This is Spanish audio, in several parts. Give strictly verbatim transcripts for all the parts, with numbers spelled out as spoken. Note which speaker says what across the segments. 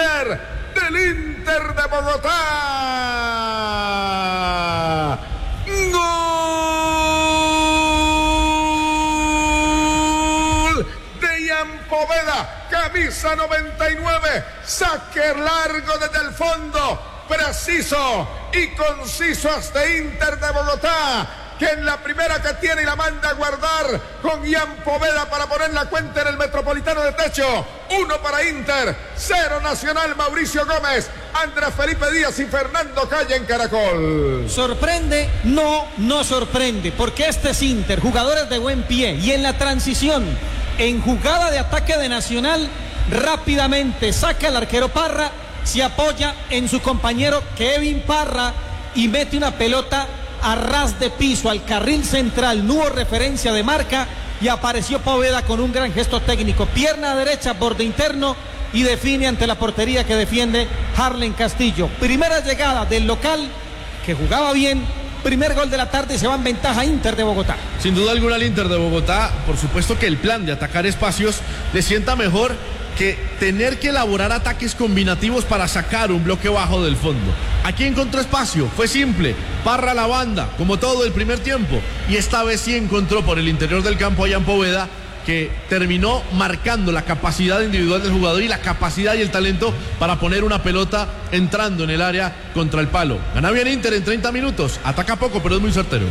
Speaker 1: Inter, del Inter de Bogotá. Gol de Ian Poveda, camisa noventa y nueve, saque largo desde el fondo, preciso y conciso hasta Inter de Bogotá, que en la primera que tiene y la manda a guardar con Ian Poveda para poner la cuenta en el Metropolitano de Techo. Uno para Inter, cero Nacional. Mauricio Gómez, Andrés Felipe Díaz y Fernando Calle en Caracol.
Speaker 2: ¿Sorprende? No, no sorprende, porque este es Inter, jugadores de buen pie, y en la transición, en jugada de ataque de Nacional, rápidamente saca el arquero Parra, se apoya en su compañero Kevin Parra y mete una pelota a ras de piso al carril central. No hubo referencia de marca y apareció Poveda con un gran gesto técnico, pierna derecha, borde interno, y define ante la portería que defiende Harlen Castillo. Primera llegada del local, que jugaba bien. Primer gol de la tarde, se va en ventaja Inter de Bogotá.
Speaker 3: Sin duda alguna el Inter de Bogotá, por supuesto que el plan de atacar espacios le sienta mejor que tener que elaborar ataques combinativos para sacar un bloque bajo del fondo. Aquí encontró espacio, fue simple, Parra a la banda, como todo el primer tiempo, y esta vez sí encontró por el interior del campo a Ian Poveda, que terminó marcando la capacidad individual del jugador y la capacidad y el talento para poner una pelota entrando en el área contra el palo. Gana bien Inter en treinta minutos, ataca poco pero es muy certero.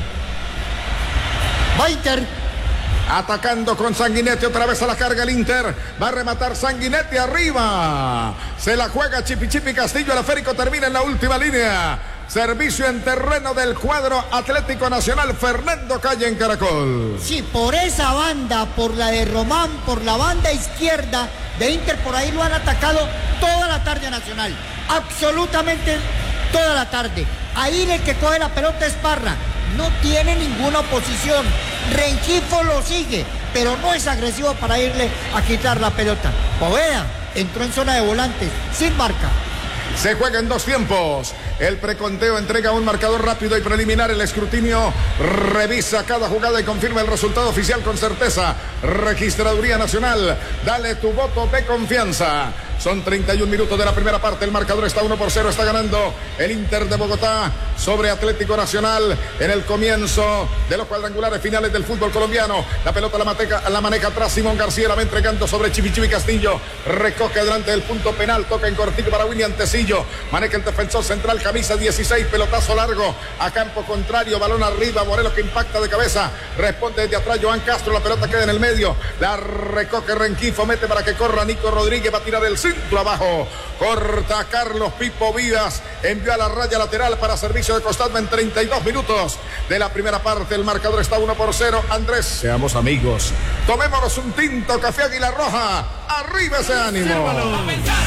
Speaker 1: Va Inter. Atacando con Sanguinetti, otra vez a la carga el Inter. Va a rematar Sanguinetti arriba. Se la juega Chipi Chipi Castillo. El esférico termina en la última línea. Servicio en terreno del cuadro Atlético Nacional. Fernando Calle en Caracol.
Speaker 4: Sí, por esa banda, por la de Román, por la banda izquierda de Inter, por ahí lo han atacado toda la tarde a Nacional. Absolutamente toda la tarde. Ahí el que coge la pelota es Parra. No tiene ninguna oposición. Rengifo lo sigue, pero no es agresivo para irle a quitar la pelota. Poveda entró en zona de volantes, sin marca.
Speaker 1: Se juega en dos tiempos. El preconteo entrega un marcador rápido y preliminar. El escrutinio revisa cada jugada y confirma el resultado oficial con certeza. Registraduría Nacional, dale tu voto de confianza. Son treinta y un minutos de la primera parte. El marcador está uno por cero. Está ganando el Inter de Bogotá sobre Atlético Nacional en el comienzo de los cuadrangulares finales del fútbol colombiano. La pelota la, mateca, la maneja atrás Simón García. La va entregando sobre Chipi Chipi Castillo. Recoge delante del punto penal. Toca en cortico para William Tecillo. Maneja el defensor central, camisa dieciséis. Pelotazo largo a campo contrario. Balón arriba. Morelos que impacta de cabeza. Responde desde atrás Joan Castro. La pelota queda en el medio. La recoge Rengifo. Mete para que corra Nico Rodríguez. Va a tirar el centro abajo, corta Carlos Pipo Vivas, envió a la raya lateral para servicio de costado en treinta y dos minutos de la primera parte. El marcador está uno por cero. Andrés, seamos amigos, tomémonos un tinto, café Águila Roja, arriba ese ánimo.